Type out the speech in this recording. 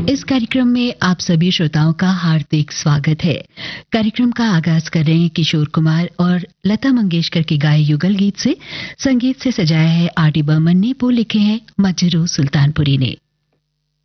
इस कार्यक्रम में आप सभी श्रोताओं का हार्दिक स्वागत है। कार्यक्रम का आगाज कर रहे हैं किशोर कुमार और लता मंगेशकर के गाए युगल गीत से। संगीत से सजाया है आर डी बर्मन ने, वो लिखे हैं मजरू सुल्तानपुरी ने।